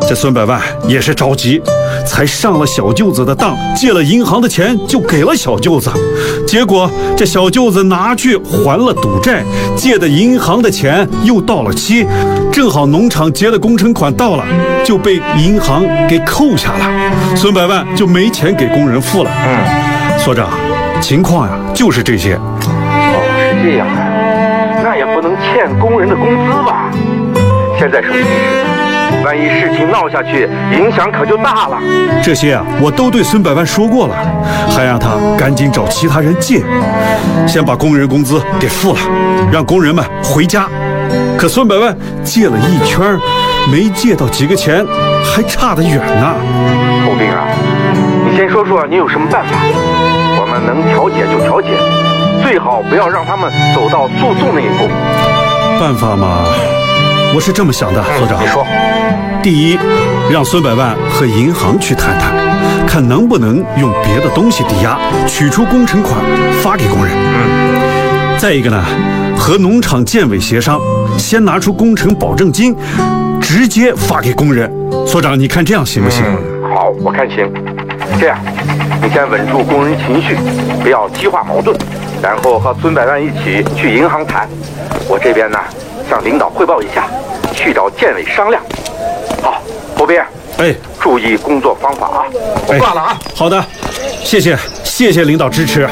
这孙百万也是着急，才上了小舅子的当，借了银行的钱就给了小舅子，结果这小舅子拿去还了赌债，借的银行的钱又到了期，正好农场结的工程款到了，就被银行给扣下了，孙百万就没钱给工人付了。所长，情况呀就是这些。 是这样啊，那也不能欠工人的工资吧？现在什么形势？万一事情闹下去，影响可就大了。 这些啊，我都对孙百万说过了，还让他赶紧找其他人借，先把工人工资给付了，让工人们回家。可孙百万借了一圈，没借到几个钱，还差得远呢。 侯兵啊，你先说说你有什么办法？我们能调解就调解，最好不要让他们走到诉讼那一步。 办法嘛，我是这么想的，所长。 你说。 第一，让孙百万和银行去谈谈，看能不能用别的东西抵押，取出工程款发给工人。再一个呢，和农场建委协商，先拿出工程保证金，直接发给工人。所长，你看这样行不行？ 好，我看行。这样，你先稳住工人情绪，不要激化矛盾，然后和孙百万一起去银行谈。我这边呢，向领导汇报一下，去找建委商量。好，侯斌，注意工作方法啊！我挂了啊。 好的，谢谢领导支持。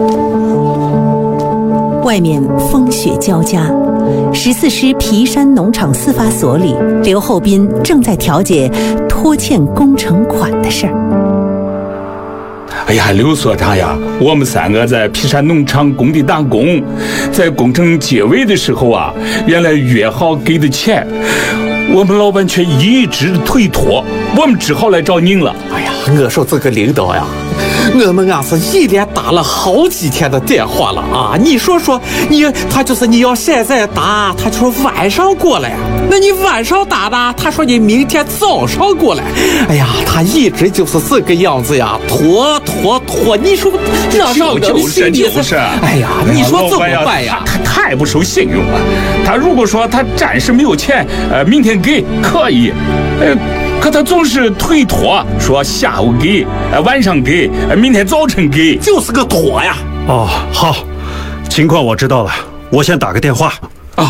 外面风雪交加，14师皮山农场司法所里，刘厚斌正在调解拖欠工程款的事儿。 哎呀，刘所长呀，我们3个在皮山农场工地打工，在工程结尾的时候啊，原来约好给的钱，我们老板却一直推脱，我们只好来找您了。 哎呀，我说这个领导呀，我们是一连打了好几天的电话了啊！你说他就是你要现在打，他就说晚上过来；那你晚上打呢，他说你明天早上过来。哎呀，他一直就是这个样子呀，拖，你说让我们心里就是， 哎呀，你说怎么办呀？ 他太不守信用了。他如果说他暂时没有钱，明天给可以，可他总是推脱，说下午给，晚上给，明天早晨给， 就是个拖呀。 哦，好，情况我知道了，我先打个电话啊。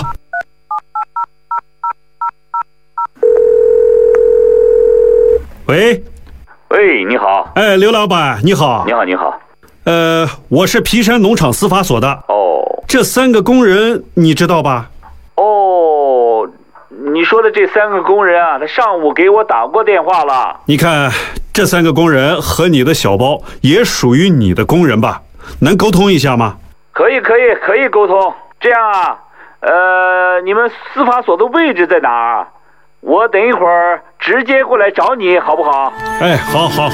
喂， 你好。 刘老板，你好。 你好。 我是皮山农场司法所的。 哦， 这3个工人你知道吧？ 哦，你说的这3个工人啊，他上午给我打过电话了。 你看，这3个工人和你的小包也属于你的工人吧？能沟通一下吗？ 可以沟通。这样啊，你们司法所的位置在哪儿？我等一会儿直接过来找你，好不好？ 好。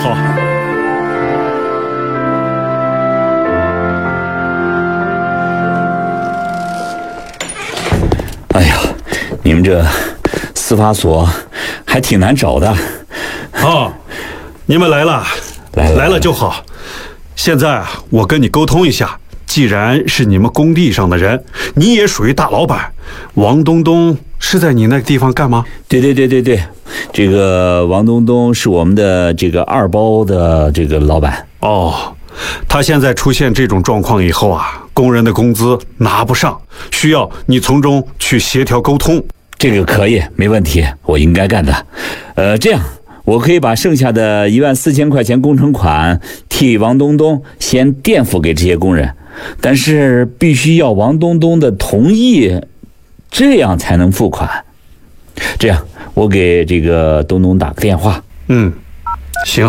哎呀，你们这司法所还挺难找的。 你们来了就好。现在啊，我跟你沟通一下，既然是你们工地上的人，你也属于大老板。王东东是在你那个地方干吗？ 对，这个王东东是我们的这个2包的这个老板。 他现在出现这种状况以后啊，工人的工资拿不上，需要你从中去协调沟通。 这个可以，没问题，我应该干的。这样我可以把剩下的14000块钱工程款替王东东先垫付给这些工人，但是必须要王东东的同意，这样才能付款。这样我给这个东东打个电话。 行。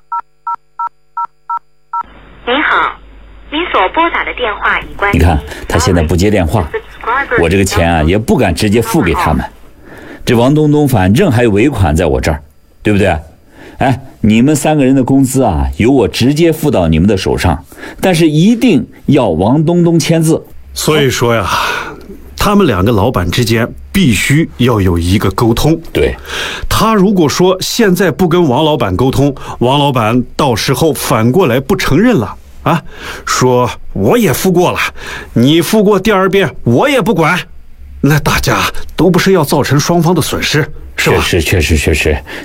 您好，您所拨打的电话已关机。 你看他现在不接电话，我这个钱啊也不敢直接付给他们。这王东东反正还有尾款在我这儿，对不对？你们3个人的工资啊，由我直接付到你们的手上，但是一定要王东东签字。 所以说呀，他们2个老板之间必须要有一个沟通。 对， 他如果说现在不跟王老板沟通，王老板到时候反过来不承认了啊，说我也付过了，你付过第2遍我也不管，那大家都不是要造成双方的损失，是吧？ 确实，